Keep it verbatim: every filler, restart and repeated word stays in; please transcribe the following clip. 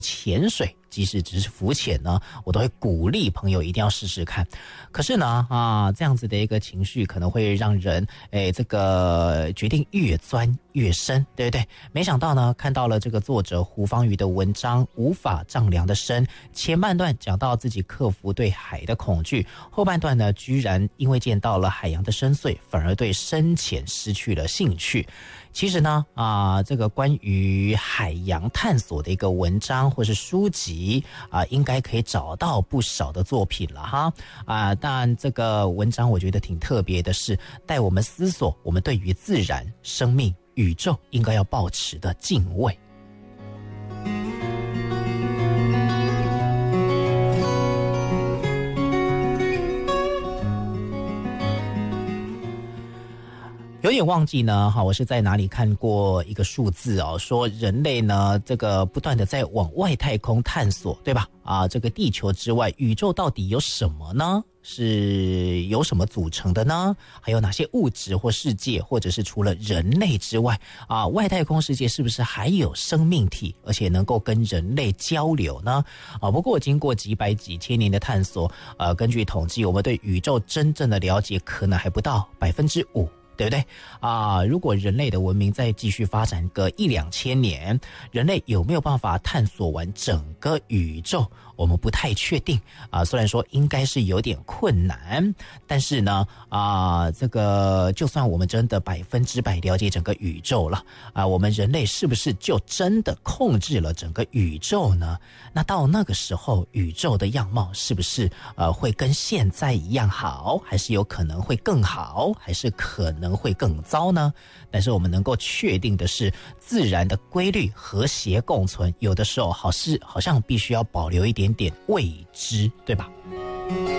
潜水，即使只是浮潜呢，我都会鼓励朋友一定要试试看。可是呢，啊，这样子的一个情绪可能会让人，哎，这个决定越钻越深，对不对？没想到呢，看到了这个作者胡方瑜的文章《无法丈量的深》，前半段讲到自己克服对海的恐惧，后半段呢，居然因为见到了海洋的深邃，反而对深潜失去了兴趣。其实呢，啊，这个关于海洋探索的一个文章或是书籍啊，应该可以找到不少的作品了哈啊。但这个文章我觉得挺特别的是，带我们思索我们对于自然、生命、宇宙应该要抱持的敬畏。有点忘记呢，哈，我是在哪里看过一个数字哦，说人类呢，这个不断的在往外太空探索，对吧？啊，这个地球之外，宇宙到底有什么呢？是由什么组成的呢？还有哪些物质或世界，或者是除了人类之外，啊，外太空世界是不是还有生命体，而且能够跟人类交流呢？啊，不过经过几百几千年的探索，呃，根据统计，我们对宇宙真正的了解可能还不到百分之五。对不对啊？如果人类的文明再继续发展个一两千年，人类有没有办法探索完整个宇宙？我们不太确定啊。虽然说应该是有点困难，但是呢，啊，这个就算我们真的百分之百了解整个宇宙了啊，我们人类是不是就真的控制了整个宇宙呢？那到那个时候，宇宙的样貌是不是呃会跟现在一样好，还是有可能会更好，还是可能会更糟呢？但是我们能够确定的是，自然的规律和谐共存，有的时候好是好像必须要保留一点点未知，对吧？